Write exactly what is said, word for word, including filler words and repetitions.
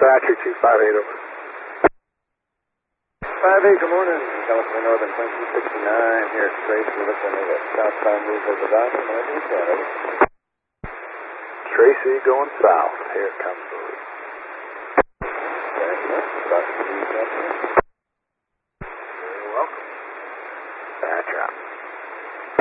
Dispatcher two five eight over. five eight, good morning. California Northern twenty sixty-nine. Here at Tracy, looking at the southbound move of the Dodger. Tracy going south. Here it comes. Thank you.